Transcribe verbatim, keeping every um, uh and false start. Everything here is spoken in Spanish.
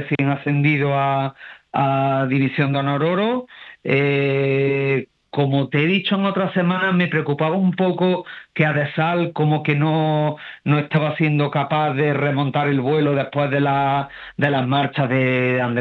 recién ascendido a, a División de Honor Oro. Eh, como te he dicho en otras semanas, me preocupaba un poco que Adesal como que no, no estaba siendo capaz de remontar el vuelo después de, la, de las marchas de Andrés